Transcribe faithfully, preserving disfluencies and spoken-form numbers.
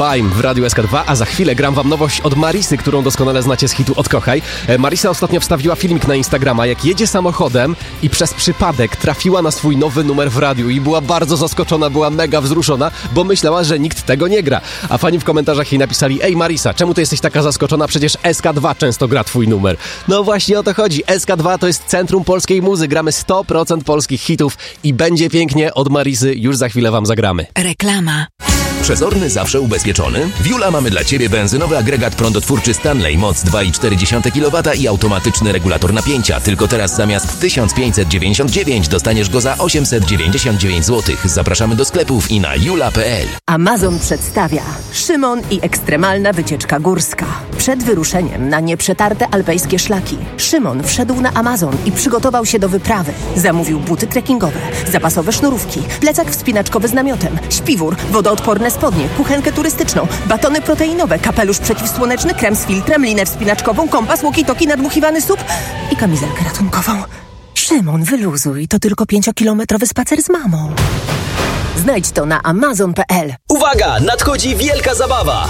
Baim w Radiu S K dwa, a za chwilę gram wam nowość od Marisy, którą doskonale znacie z hitu Odkochaj. Marisa ostatnio wstawiła filmik na Instagrama, jak jedzie samochodem i przez przypadek trafiła na swój nowy numer w radiu i była bardzo zaskoczona, była mega wzruszona, bo myślała, że nikt tego nie gra. A fani w komentarzach jej napisali: ej Marisa, czemu ty jesteś taka zaskoczona? Przecież S K dwa często gra twój numer. No właśnie o to chodzi. S K dwa to jest centrum polskiej muzy. Gramy sto procent polskich hitów i będzie pięknie. Od Marisy już za chwilę wam zagramy. Reklama. Przezorny, zawsze ubezpieczony? W Jula mamy dla Ciebie benzynowy agregat prądotwórczy Stanley, moc dwa i cztery dziesiąte kilowata i automatyczny regulator napięcia. Tylko teraz zamiast tysiąc pięćset dziewięćdziesiąt dziewięć dostaniesz go za osiemset dziewięćdziesiąt dziewięć złotych. Zapraszamy do sklepów i na jula kropka p l. Amazon przedstawia Szymon i ekstremalna wycieczka górska. Przed wyruszeniem na nieprzetarte alpejskie szlaki Szymon wszedł na Amazon i przygotował się do wyprawy. Zamówił buty trekkingowe, zapasowe sznurówki, plecak wspinaczkowy z namiotem, śpiwór, wodoodporne spodnie, kuchenkę turystyczną, batony proteinowe, kapelusz przeciwsłoneczny, krem z filtrem, linę wspinaczkową, kompas, walkie-talkie, nadmuchiwany sup i kamizelkę ratunkową. Szymon, wyluzuj, to tylko pięciokilometrowy spacer z mamą. Znajdź to na amazon kropka p l. Uwaga! Nadchodzi wielka zabawa!